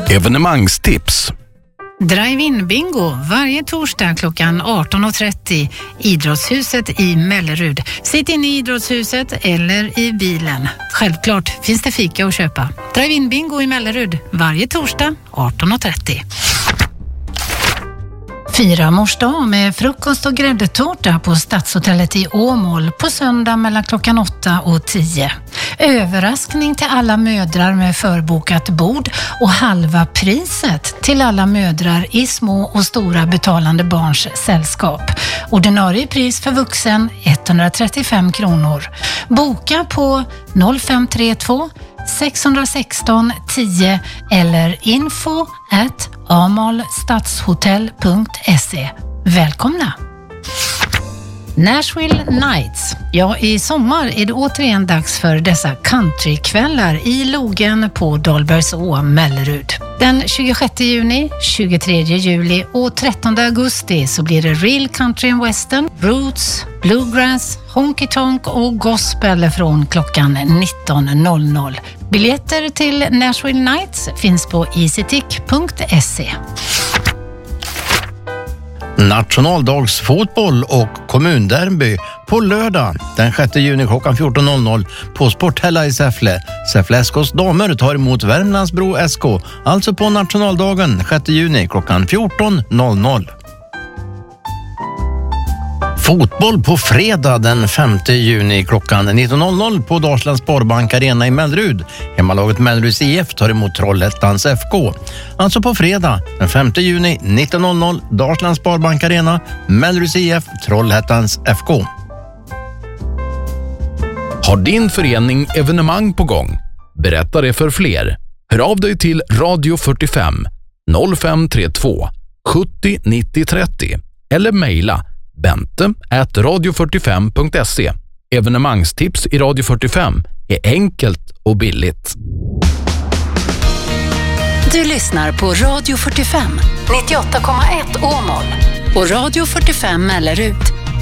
Evenemangstips. Drive-in bingo varje torsdag klockan 18.30. Idrottshuset i Mellerud. Sitt in i Idrottshuset eller i bilen. Självklart finns det fika att köpa. Drive-in bingo i Mellerud varje torsdag 18.30. Fira mors dag med frukost och gräddtårta på Stadshotellet i Åmål på söndag mellan klockan 8 och 10. Överraskning till alla mödrar med förbokat bord och halva priset till alla mödrar i små och stora betalande barns sällskap. Ordinarie pris för vuxen 135 kronor. Boka på 0532 616 10 eller info@amalstadshotell.se. Välkomna! Nashville Nights. Ja, i sommar är det återigen dags för dessa countrykvällar i Logen på Dahlbergså, Mellerud. Den 26 juni, 23 juli och 13 augusti så blir det real country and western, roots, bluegrass, honky tonk och gospel från klockan 19.00. Biljetter till Nashville Nights finns på easytick.se. Nationaldagsfotboll och kommunderby på lördag den 6 juni klockan 14.00 på Sporthälla i Säffle. Säffle SKs damer tar emot Värmlandsbro SK, alltså på nationaldagen 6 juni klockan 14.00. Fotboll på fredag den 5 juni klockan 19.00 på Dalslands Sparbank Arena i Mellerud. Hemmalaget Melleruds IF tar emot Trollhättans FK. Alltså på fredag den 5 juni 19.00 Dalslands Sparbank Arena, Melleruds IF, Trollhättans FK. Har din förening evenemang på gång? Berätta det för fler. Hör av dig till Radio 45 0532 70 90 30 eller mejla bente@radio45.se. Evenemangstips i Radio 45 är enkelt och billigt. Du lyssnar på Radio 45 98,1 Åmål och Radio 45 Mellerud